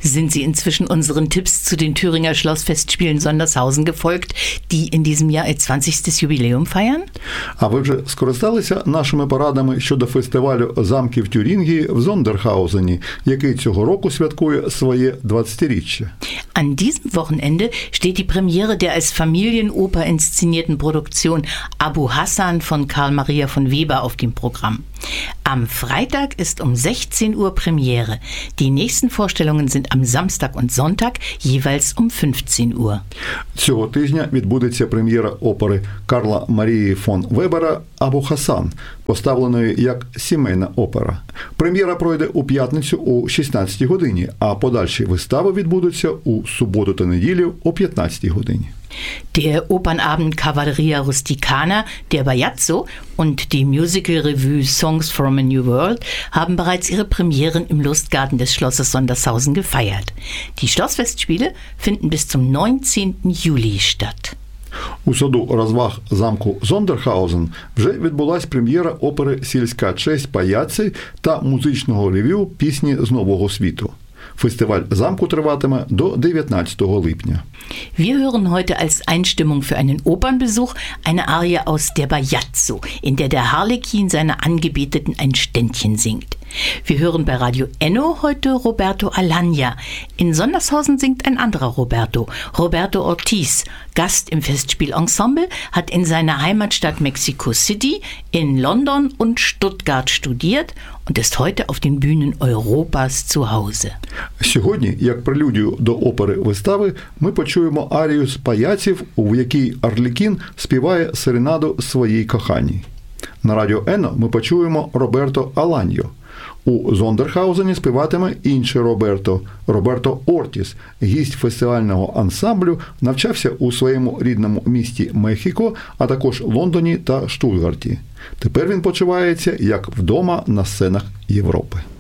Sind Sie inzwischen unseren Tipps zu den Thüringer Schlossfestspielen Sondershausen gefolgt, die in diesem Jahr ihr 20. Jubiläum feiern? А ви вже скористалися нашими порадами щодо фестивалю замків Тюрінгії в Зондерхаузені, який цього року святкує своє 20-річчя? An diesem Wochenende steht die Premiere der als Familienoper inszenierten Produktion Abu Hassan von Karl Maria von Weber auf dem Programm. Am Freitag ist um 16 Uhr Premiere. Die nächsten Vorstellungen sind am Samstag und Sonntag jeweils um 15 Uhr. Цього тижня відбудеться прем'єра опери Карла Марії фон Вебера «Абу Хасан», поставленої як сімейна опера. Прем'єра пройде у п'ятницю о 16 годині, а подальші вистави відбудуться у суботу та неділю о 15 годині. Der Opernabend Cavalleria Rusticana, der Bajazzo und die Musical-Revue Songs from a New World haben bereits ihre Premieren im Lustgarten des Schlosses Sondershausen gefeiert. Die Schlossfestspiele finden bis zum 19. Juli statt. У саду розваг замку Зондерхаузен вже відбулась прем'єра опери «Сільська честь паяци» та музичного ревю «Пісні з Нового світу». Фестиваль замку триватиме до 19 липня. Wir hören heute als Einstimmung für einen Opernbesuch eine Arie aus der Bajazzo, in der der Harlekin seiner Angebeteten ein Ständchen singt. Wir hören bei Radio Enno heute Roberto Alagna. In Sondershausen singt ein anderer Roberto, Roberto Ortiz. Gast im Festspielensemble, hat in seiner Heimatstadt Mexico City, in London und Stuttgart studiert und ist heute auf den Bühnen Europas zu Hause. Сьогодні, як прелюдію до опери-вистави, ми почуємо арію з паяців, в якій Арлекін співає серенаду своїй коханій. На радіо Ено ми почуємо Роберто Аланьо. У Зондерхаузені співатиме інший Роберто Ортіс, гість фестивального ансамблю, навчався у своєму рідному місті Мехіко, а також Лондоні та Штутгарті. Тепер він почувається як вдома на сценах Європи.